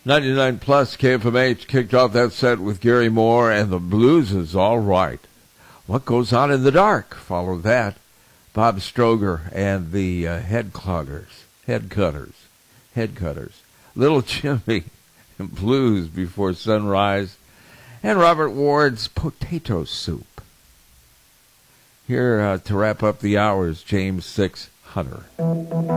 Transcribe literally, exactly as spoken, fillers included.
ninety-nine plus K F M H kicked off that set with Gary Moore and the Blues Is All Right. What Goes On in the Dark? Follow that. Bob Stroger and the uh, Head Cloggers, Head Cutters, Head Cutters. Little Jimmy and Blues Before Sunrise. And Robert Ward's Potato Soup. Here uh, to wrap up the hour is James Six Hunter.